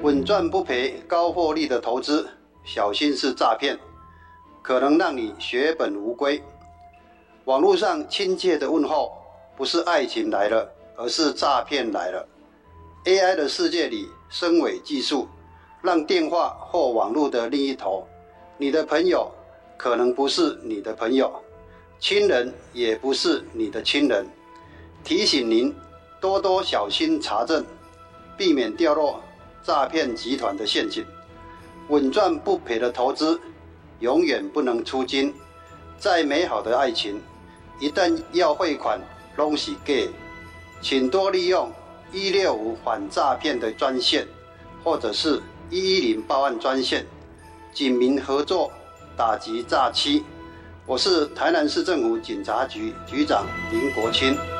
稳赚不赔、高获利的投资，小心是诈骗，可能让你血本无归。网络上亲切的问候，不是爱情来了，而是诈骗来了。AI 的世界里，深伪技术让电话或网络的另一头，你的朋友可能不是你的朋友，亲人也不是你的亲人。提醒您多多小心查证，避免掉落诈骗集团的陷阱。稳赚不赔的投资永远不能出金，再美好的爱情一旦要汇款都是假，请多利用165反诈骗的专线，或者是110报案专线，警民合作打击诈欺。我是台南市政府警察局局长林国清。